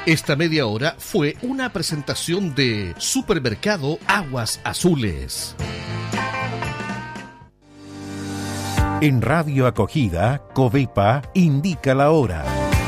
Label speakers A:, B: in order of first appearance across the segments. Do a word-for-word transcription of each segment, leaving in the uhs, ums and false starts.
A: Esta media hora fue una presentación de Supermercado Aguas Azules.
B: En Radio Acogida, Covepa indica la hora.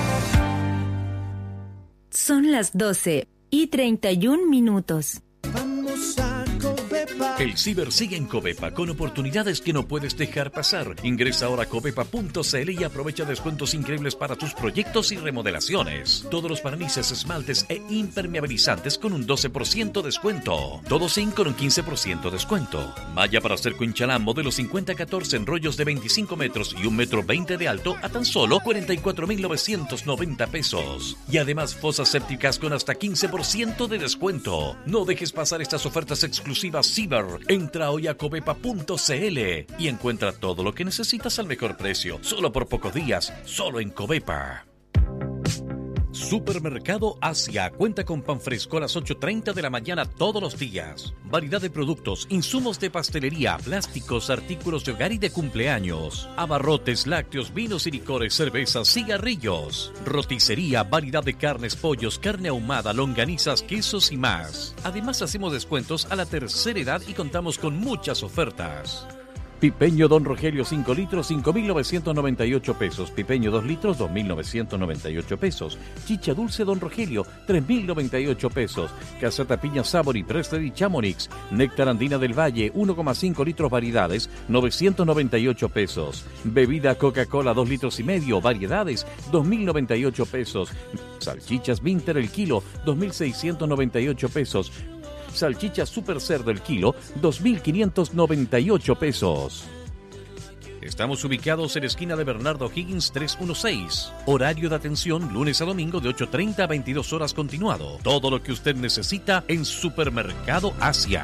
C: Son las doce y treinta y un minutos.
D: Vamos a Covepa.
E: El ciber sigue en Covepa con oportunidades que no puedes dejar pasar. Ingresa ahora a covepa punto c l y aprovecha descuentos increíbles para tus proyectos y remodelaciones. Todos los barnices, esmaltes e impermeabilizantes con un doce por ciento descuento. Todo zinc con un quince por ciento descuento. Malla para hacer Inchalán modelo cincuenta catorce en rollos de veinticinco metros y un metro veinte de alto a tan solo cuarenta y cuatro mil novecientos noventa pesos. Y además fosas sépticas con hasta quince por ciento de descuento. No dejes pasar estas ofertas exclusivas Ciber. Entra hoy a covepa punto c l y encuentra todo lo que necesitas al mejor precio. Solo por pocos días, solo en Covepa. Supermercado Asia cuenta con pan fresco a las ocho y media de la mañana todos los días. Variedad de productos, insumos de pastelería, plásticos, artículos de hogar y de cumpleaños. Abarrotes, lácteos, vinos y licores, cervezas, cigarrillos. Roticería, variedad de carnes, pollos, carne ahumada, longanizas, quesos y más. Además hacemos descuentos a la tercera edad y contamos con muchas ofertas. Pipeño Don Rogelio cinco litros, cinco mil novecientos noventa y ocho pesos. Pipeño dos litros, dos mil novecientos noventa y ocho pesos. Chicha dulce Don Rogelio, tres mil noventa y ocho pesos. Casata Piña Sabor y Presley Chamonix. Néctar Andina del Valle, uno coma cinco litros variedades, novecientos noventa y ocho pesos. Bebida Coca-Cola dos litros y medio, variedades, dos mil noventa y ocho pesos. Salchichas Vinter el kilo, dos mil seiscientos noventa y ocho pesos. Salchicha Super Cerdo el kilo, dos mil quinientos noventa y ocho pesos. Estamos ubicados en la esquina de Bernardo Higgins trescientos dieciséis. Horario de atención lunes a domingo de ocho y media a veintidós horas continuado. Todo lo que usted necesita en Supermercado Asia.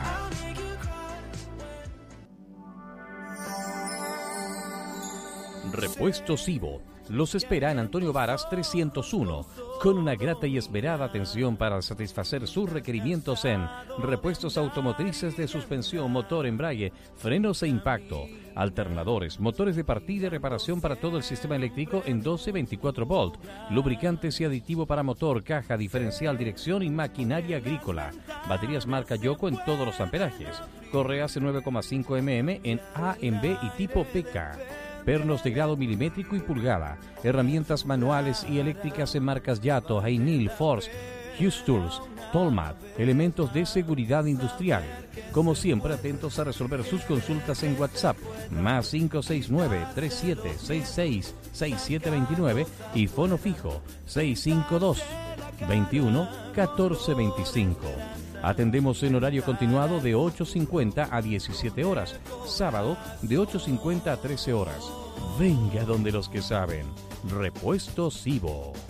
E: Repuesto Sibo los espera en Antonio Varas trescientos uno, con una grata y esmerada atención para satisfacer sus requerimientos en repuestos automotrices de suspensión, motor, embrague, frenos e impacto, alternadores, motores de partida y reparación para todo el sistema eléctrico en doce y veinticuatro volt, lubricantes y aditivo para motor, caja, diferencial, dirección y maquinaria agrícola, baterías marca Yoko en todos los amperajes, correas en nueve coma cinco milímetros en A, en B y tipo P K. Pernos de grado milimétrico y pulgada, herramientas manuales y eléctricas en marcas Yato, Heinil, Force, Hughes Tools, Tolmat, elementos de seguridad industrial. Como siempre, atentos a resolver sus consultas en WhatsApp, más cinco seis nueve, tres siete seis seis, seis siete dos nueve y fono fijo, seis cinco dos, veintiuno, catorce veinticinco. Atendemos en horario continuado de ocho cincuenta a diecisiete horas, sábado de ocho cincuenta a trece horas. Venga donde los que saben. Repuesto Sibo.